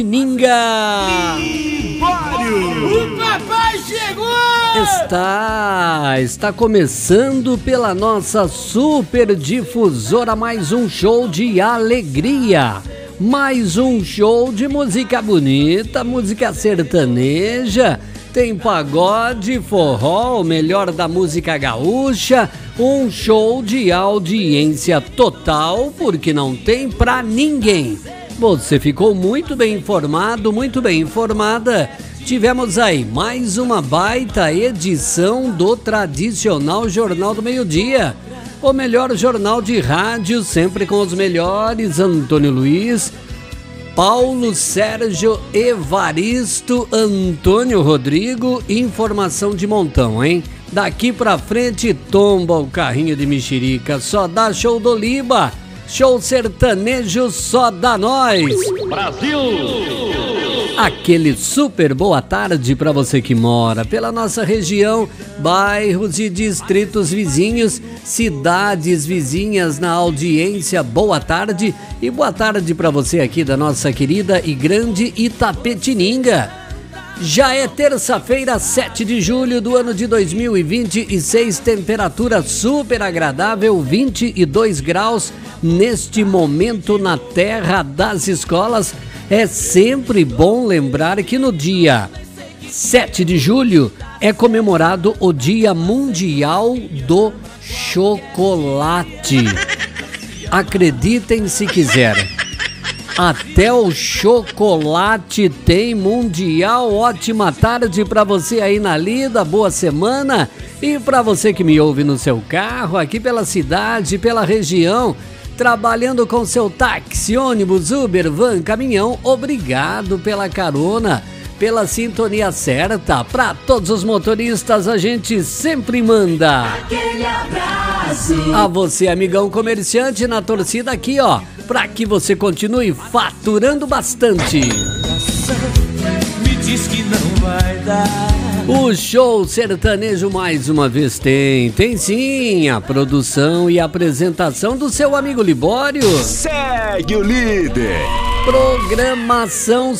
Ninga! O papai chegou! Está começando pela nossa super difusora mais um show de alegria, mais um show de música bonita, música sertaneja, tem pagode, forró, o melhor da música gaúcha, um show de audiência total, porque não tem pra ninguém. Você ficou muito bem informado, muito bem informada. Tivemos aí mais uma baita edição do tradicional Jornal do Meio-Dia. O melhor jornal de rádio, sempre com os melhores. Antônio Luiz, Paulo Sérgio, Evaristo, Antônio Rodrigo. Informação de montão, hein? Daqui pra frente tomba o carrinho de mexerica. Só dá show do Liba. Show sertanejo só dá nós. Brasil! Aquele super boa tarde para você que mora pela nossa região, bairros e distritos vizinhos, cidades vizinhas na audiência. Boa tarde e boa tarde para você aqui da nossa querida e grande Itapetininga. Já é terça-feira, 7 de julho do ano de 2026, temperatura super agradável, 22 graus neste momento na terra das escolas. É sempre bom lembrar que no dia 7 de julho é comemorado o Dia Mundial do Chocolate. Acreditem se quiserem. Até o chocolate tem mundial. Ótima tarde para você aí na lida, boa semana. E para você que me ouve no seu carro, aqui pela cidade, pela região, trabalhando com seu táxi, ônibus, Uber, van, caminhão, obrigado pela carona, pela sintonia certa. Para todos os motoristas, a gente sempre manda aquele abraço. A você, amigão comerciante, na torcida aqui, ó, para que você continue faturando bastante. Me diz que não vai dar. O show sertanejo mais uma vez tem sim, a produção e a apresentação do seu amigo Libório. Segue o líder. Programação